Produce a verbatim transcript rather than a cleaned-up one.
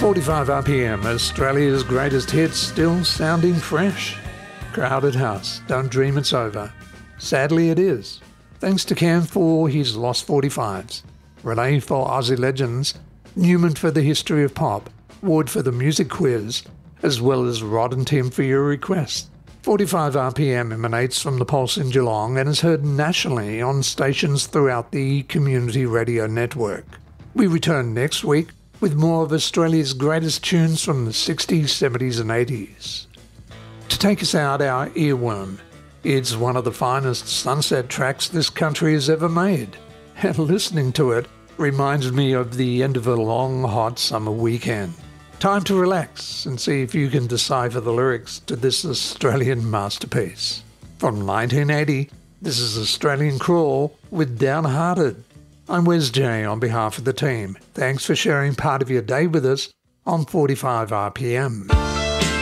forty-five R P M, Australia's greatest hits still sounding fresh. Crowded House, Don't Dream It's Over. Sadly it is. Thanks to Cam for his Lost forty-fives, Renee for Aussie Legends, Newman for the History of Pop, Ward for the Music Quiz, as well as Rod and Tim for your request. forty-five R P M emanates from the Pulse in Geelong and is heard nationally on stations throughout the Community Radio Network. We return next week with more of Australia's greatest tunes from the sixties, seventies and eighties. To take us out, our earworm. It's one of the finest sunset tracks this country has ever made, and listening to it reminds me of the end of a long, hot summer weekend. Time to relax and see if you can decipher the lyrics to this Australian masterpiece. From nineteen eighty, this is Australian Crawl with Downhearted. I'm Wes J on behalf of the team. Thanks for sharing part of your day with us on forty-five R P M.